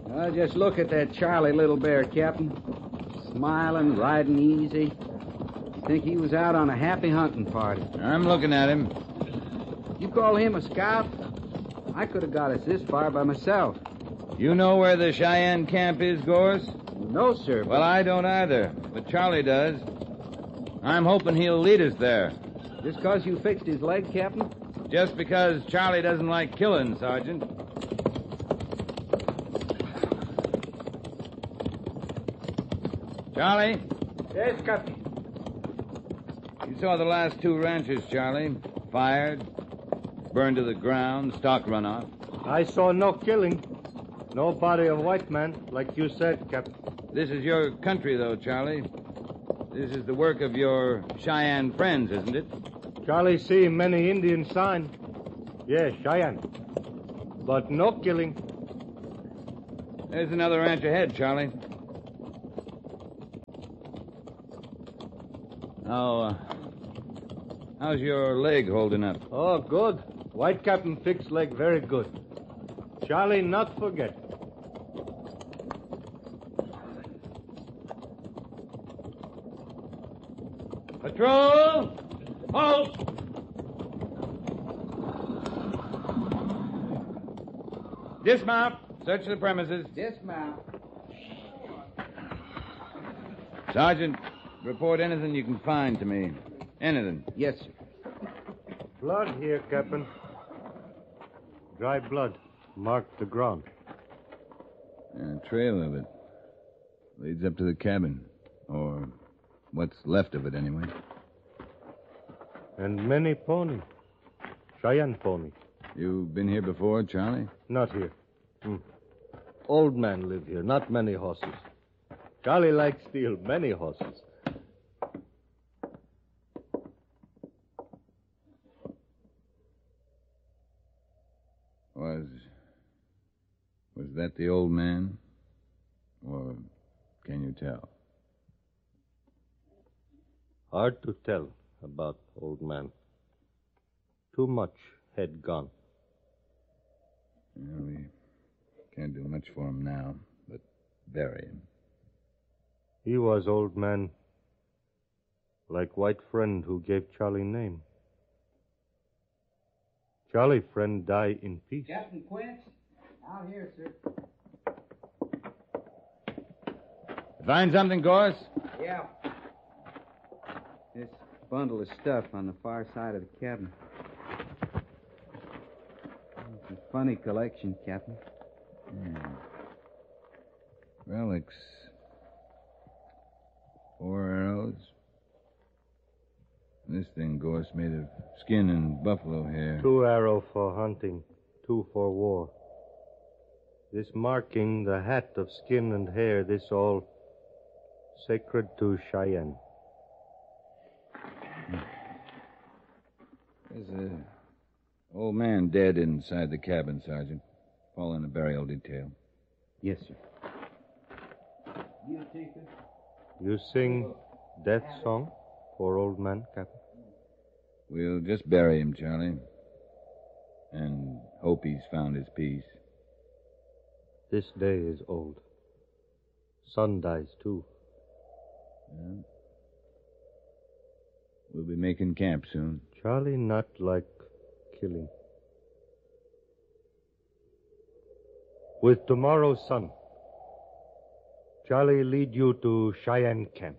Just look at that Charlie Little Bear, Captain. Smiling, riding easy. Think he was out on a happy hunting party. I'm looking at him. You call him a scout? I could have got us this far by myself. You know where the Cheyenne camp is, Gorse? No, sir. Well, I don't either, but Charlie does. I'm hoping he'll lead us there. Just because you fixed his leg, Captain? Just because Charlie doesn't like killing, Sergeant. Charlie? Yes, Captain. You saw the last two ranches, Charlie. Fired, burned to the ground, stock run off. I saw no killing. No body of white man, like you said, Captain. This is your country, though, Charlie. This is the work of your Cheyenne friends, isn't it? Charlie see many Indian sign. Yes, Cheyenne. But no killing. There's another ranch ahead, Charlie. How's your leg holding up? Oh, good. White Captain fixed leg very good. Charlie not forget. Patrol! Halt! Dismount. Search the premises. Dismount. Sergeant, report anything you can find to me. Anything. Yes, sir. Blood here, Captain. Dry blood. Marked the ground. A trail of it. Leads up to the cabin. Or what's left of it, anyway. And many pony. Cheyenne pony. You been here before, Charlie? Not here. Old man live here, not many horses. Charlie likes steal many horses. Was that the old man? Or can you tell? Hard to tell about old man. Too much head gone. Well, we can't do much for him now, but bury him. He was old man, like white friend who gave Charlie name. Charlie friend die in peace. Captain Quince, out here, sir. Find something, Gorse? Yeah. This bundle of stuff on the far side of the cabin. It's a funny collection, Captain. Relics. 4 arrows. This thing, Gorse, made of skin and buffalo hair. 2 arrow for hunting, 2 for war. This marking, the hat of skin and hair, this all sacred to Cheyenne. There's an old man dead inside the cabin, Sergeant. All in a burial detail. Yes, sir. You sing death song for old man, Captain? We'll just bury him, Charlie. And hope he's found his peace. This day is old. Son dies, too. Yeah. We'll be making camp soon. Charlie not like killing. With tomorrow's sun, Charlie lead you to Cheyenne camp.